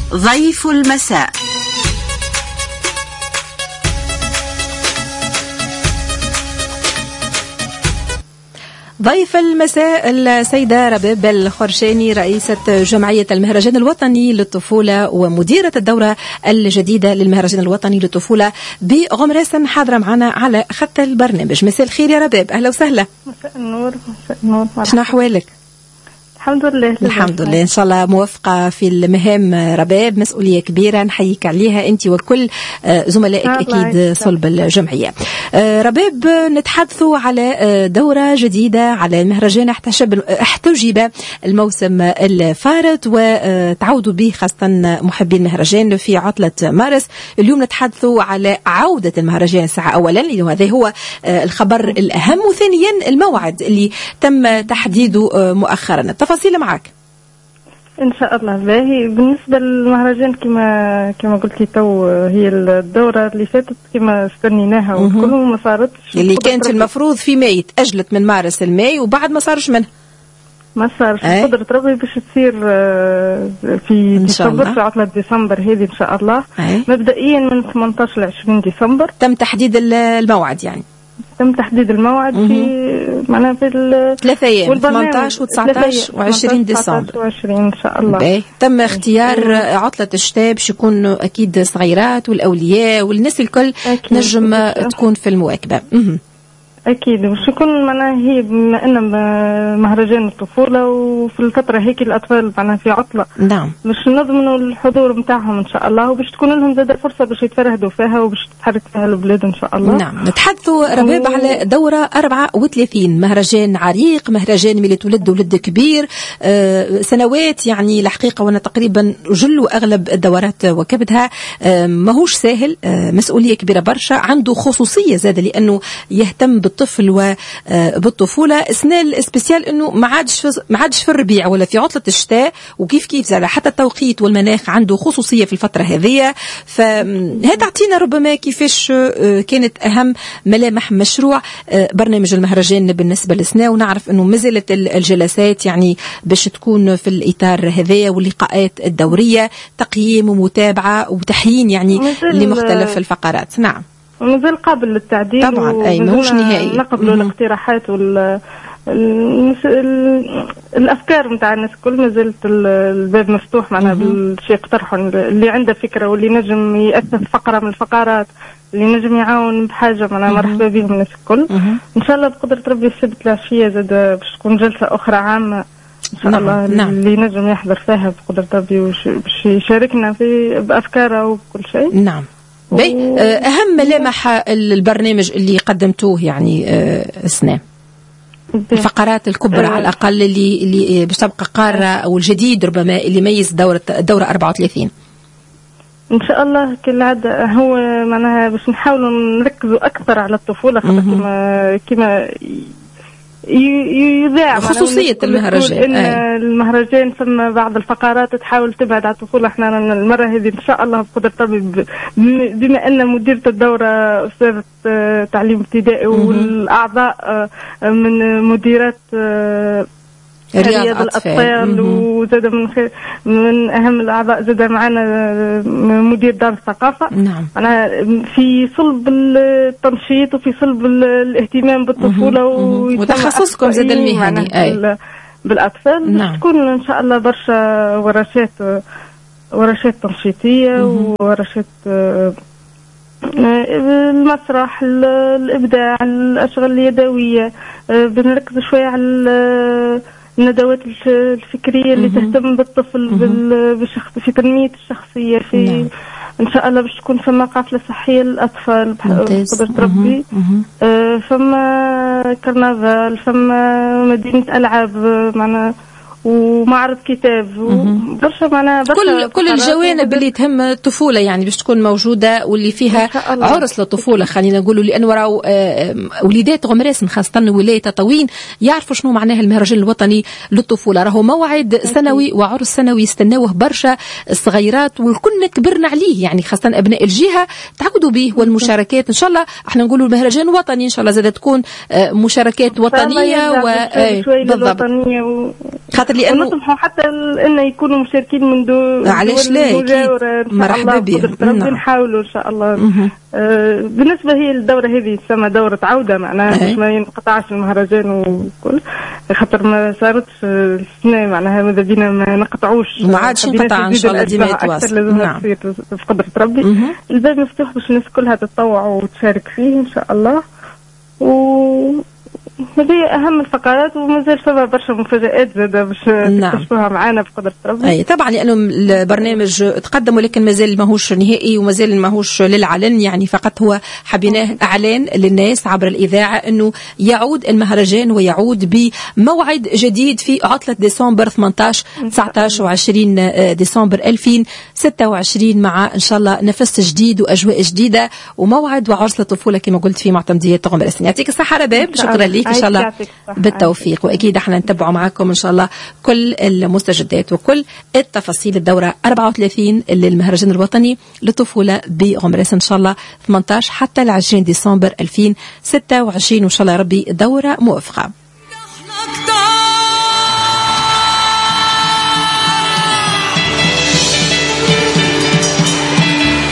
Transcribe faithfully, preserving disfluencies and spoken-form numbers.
ضيف المساء. ضيف المساء السيدة رباب الخرشاني، رئيسة جمعية المهرجان الوطني للطفولة ومديرة الدورة الجديدة للمهرجان الوطني للطفولة بغمراسن، حاضرة معنا على خط البرنامج. مساء الخير يا رباب، أهلا وسهلا. مساء النور. مساء النور. شنو أحوالك؟ الحمد لله. الحمد لله، إن شاء الله موفقة في المهام رباب، مسؤولية كبيرة نحييك عليها أنت وكل زملائك أكيد صلب الجمعية. رباب، نتحدثوا على دورة جديدة على مهرجان احتجب الموسم الفارط وتعودوا به خاصة محبي المهرجان في عطلة مارس. اليوم نتحدثوا على عودة المهرجان الساعة أولا، لأنه هذا هو الخبر الأهم، وثانيا الموعد اللي تم تحديده مؤخرا. التفاصيل معك ان شاء الله. باهي بالنسبه للمهرجان كما كما قلتي تو، هي الدوره اللي فاتت كما استنيناها وكل ما صارتش، اللي كانت المفروض في ماي تاجلت من مارس لماي وبعد ما صارش منها ما صارش. قدرة ربي باش تصير في ديسمبر، في عطلة ديسمبر هذه ان شاء الله. أي. مبدئيا من ثمانية عشر ل عشرين ديسمبر تم تحديد الموعد، يعني تم تحديد الموعد في معناها في ثلاثة أيام، ثمانية عشر وتسعة عشر وعشرين ديسمبر وعشرين إن شاء الله. باي. تم اختيار عطلة الشتاء باش يكونوا أكيد صغيرات والأولياء والناس الكل نجم أكيد تكون في المواكبة. أكيد باش يكون معناها هي بما أن مهرجان الطفولة وفي الفترة هيك الأطفال معناها في عطلة، نعم، باش نضمنوا الحضور متاعهم إن شاء الله، وباش تكون لهم زاد فرصة باش يتفرهدوا فيها وباش تتحرك فيها البلاد إن شاء الله. نعم. نتحدثوا رباب و... على دورة أربعة وثلاثين، مهرجان عريق، مهرجان ملي تولد ولد كبير، آه سنوات يعني الحقيقة، وأنا تقريبا جل وأغلب الدورات وكبتها، آه ماهوش سهل، آه مسؤولية كبيرة برشا، عنده خصوصية زاد لأنه يهتم بالطفل وبالطفولة. السنة الاسبيسيال انه ما عادش ما عادش في الربيع ولا في عطلة الشتاء، وكيف كيف زاد حتى التوقيت والمناخ عنده خصوصية في الفترة هذه. فهذا تعطينا ربما كيفاش كانت اهم ملامح مشروع برنامج المهرجان بالنسبة للسنة، ونعرف انه مازالت الجلسات يعني باش تكون في الاطار هذا، واللقاءات الدورية، تقييم ومتابعة وتحيين يعني لمختلف الفقرات. نعم، ومازال قابل للتعديل طبعا، اي ماهوش نهائي. نقبلوا الاقتراحات وال الافكار نتاع الناس الكل، مازالت الباب مفتوح معناها بالشيء يقترحوا، اللي عنده فكره واللي نجم يأسس فقره من الفقرات، اللي نجم يعاون بحاجه معناها مرحبا بهم الناس الكل. ان شاء الله بقدره ربي السبت العشيه زاد باش تكون جلسه اخرى عامه ان شاء الله. نعم. اللي نجم يحضر فيها بقدره ربي باش يشاركنا في بافكاره وكل شيء. نعم. بي. أهم ملامح البرنامج اللي قدمتوه يعني السنة، الفقرات الكبرى على الأقل اللي اللي باش تبقى قارة أو الجديد ربما اللي يميز دورة الدورة أربعة وثلاثين. إن شاء الله كالعادة هو معناها باش نحاولوا نركزوا أكثر على الطفولة، خاطر كما كما يذاع خصوصية المهرجان. إن المهرجان ثم بعض الفقرات تحاول تبعد على الطفولة. احنا المرة هذه إن شاء الله بقدر طبيب، بما أن مديرة الدورة أستاذة تعليم ابتدائي والأعضاء من مديرات رياض الأطفال، وزاد من خير من أهم الأعضاء زاد معنا مدير دار الثقافة. نعم. أنا في صلب التنشيط وفي صلب الاهتمام بالطفولة وتخصصكم زاد المهني أي بالأطفال. نعم. تكون إن شاء الله برشا ورشات ورشات تنشيطية وورشات المسرح، الإبداع، الأشغال اليدوية. بنركز شوية على الندوات الفكرية اللي تهتم بالطفل في تنمية الشخصية. في نعم. إن شاء الله باش تكون فما قافلة صحية للأطفال بقدرة ربي، آه فما كرنفال، فما مدينة ألعاب معنا، ومعرض كتاب وبرشا معنا برشا كل كل الجوانب اللي تهم الطفولة يعني باش تكون موجودة، واللي فيها عرس للطفولة خلينا نقولوا، لأنه راهو وليدات غمراسن خاصة ولاية تطاوين يعرفوا شنو معناه المهرجان الوطني للطفولة. راهو موعد سنوي وعرس سنوي يستناوه برشا الصغيرات، والكلنا كبرنا عليه يعني، خاصة أبناء الجهة تعودوا به. والمشاركات إن شاء الله احنا نقولوا المهرجان وطني إن شاء الله زاد تكون مشاركات وطنية و بالضبط، خاطر لأنه ونطمحوا حتى أن يكونوا مشاركين من دول علاش لا مجاورة. مرحبا بهم. نعم. نحاولوا إن شاء الله. آه بالنسبة هي الدورة هذه تسمى دورة عودة، معناها باش ما ينقطعش المهرجان وكل، خاطر ما صارتش السنة معناها ماذا بينا ما نقطعوش، ما عادش ينقطع إن شاء الله، ديما يتواصل. لازم نعم. تصير في قدرة ربي. الباب مفتوح باش الناس كلها تتطوع وتشارك فيه إن شاء الله. و هذه أهم الفقرات، ومازال فما برشا مفاجآت زادة باش تكتشفوها معنا بقدرة ربي. أي طبعا، لأنه البرنامج تقدم ولكن مازال ماهوش نهائي ومازال ماهوش للعلن، يعني فقط هو حبيناه إعلان للناس عبر الإذاعة أنه يعود المهرجان ويعود بموعد جديد في عطلة ديسمبر ثمانية عشر تسعة عشر وعشرين ديسمبر ألفين وستة وعشرين، مع إن شاء الله نفس جديد وأجواء جديدة وموعد وعرس للطفولة كما قلت في معتمدية غمرسين. يعطيك الصحة رباب، شكرا لك إن شاء الله بالتوفيق، وأكيد احنا نتبعوا معكم إن شاء الله كل المستجدات وكل التفاصيل. الدورة أربعة وثلاثين للمهرجان الوطني للطفولة بغمرس إن شاء الله ثمانية عشر حتى عشرين ديسمبر ألفين وستة وعشرين، وإن شاء الله ربي دورة موفقة.